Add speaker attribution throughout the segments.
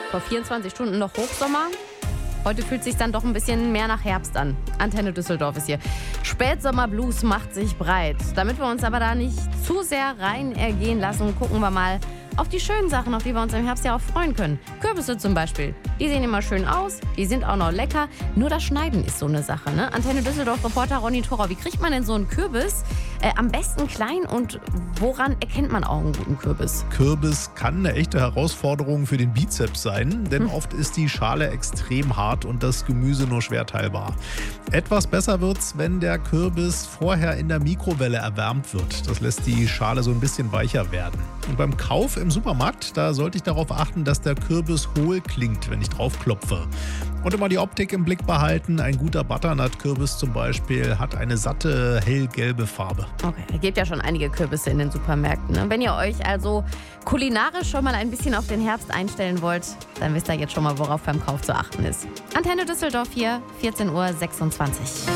Speaker 1: Vor 24 Stunden noch Hochsommer. Heute fühlt es sich dann doch ein bisschen mehr nach Herbst an. Antenne Düsseldorf ist hier. Spätsommerblues macht sich breit. Damit wir uns aber da nicht zu sehr rein ergehen lassen, gucken wir mal auf die schönen Sachen, auf die wir uns im Herbst ja auch freuen können. Kürbisse zum Beispiel. Die sehen immer schön aus, die sind auch noch lecker. Nur das Schneiden ist so eine Sache, ne? Antenne Düsseldorf-Reporter Ronny Thorau, wie kriegt man denn so einen Kürbis am besten klein und woran erkennt man auch einen guten Kürbis?
Speaker 2: Kürbis kann eine echte Herausforderung für den Bizeps sein, denn oft ist die Schale extrem hart und das Gemüse nur schwer teilbar. Etwas besser wird's, wenn der Kürbis vorher in der Mikrowelle erwärmt wird. Das lässt die Schale so ein bisschen weicher werden. Und beim Kauf im Supermarkt, da sollte ich darauf achten, dass der Kürbis hohl klingt, wenn ich drauf klopfe. Und immer die Optik im Blick behalten. Ein guter Butternut-Kürbis zum Beispiel hat eine satte, hellgelbe Farbe.
Speaker 1: Okay, es gibt ja schon einige Kürbisse in den Supermärkten. Ne? Wenn ihr euch also kulinarisch schon mal ein bisschen auf den Herbst einstellen wollt, dann wisst ihr jetzt schon mal, worauf beim Kauf zu achten ist. Antenne Düsseldorf hier, 14:26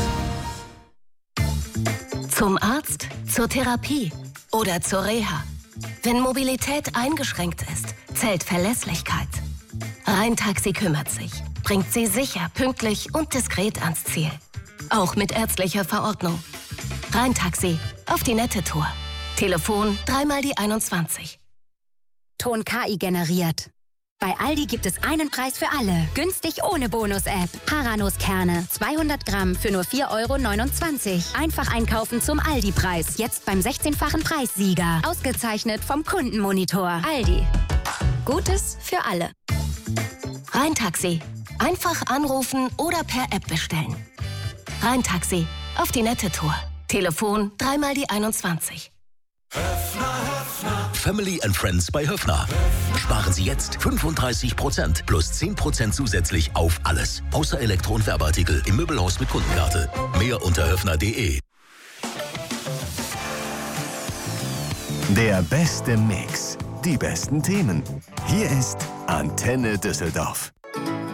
Speaker 3: Uhr. Zum Arzt, zur Therapie oder zur Reha. Wenn Mobilität eingeschränkt ist, zählt Verlässlichkeit. Rhein-Taxi kümmert sich, bringt Sie sicher, pünktlich und diskret ans Ziel. Auch mit ärztlicher Verordnung. Rhein-Taxi, auf die nette Tour. Telefon 3x21.
Speaker 4: Ton KI generiert. Bei Aldi gibt es einen Preis für alle. Günstig ohne Bonus-App. Haranuskerne, 200 Gramm für nur 4,29 €. Einfach einkaufen zum Aldi-Preis. Jetzt beim 16-fachen Preissieger. Ausgezeichnet vom Kundenmonitor. Aldi. Gutes für alle.
Speaker 3: Rhein-Taxi. Einfach anrufen oder per App bestellen. Rhein-Taxi, auf die nette Tour. Telefon 3x21.
Speaker 5: Family and Friends bei Höffner. Sparen Sie jetzt 35% plus 10% zusätzlich auf alles. Außer Elektro- und Werbeartikel im Möbelhaus mit Kundenkarte. Mehr unter höffner.de.
Speaker 6: Der beste Mix. Die besten Themen. Hier ist Antenne Düsseldorf.